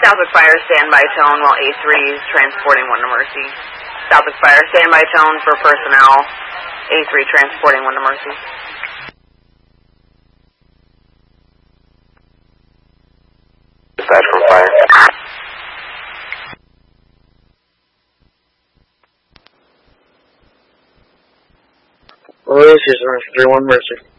Southwick Fire, standby tone while A3 is transporting 1 to Mercy. Southwick Fire, standby tone for personnel. A3 transporting 1 to Mercy. Dispatch from Fire. This is 3-1 Mercy.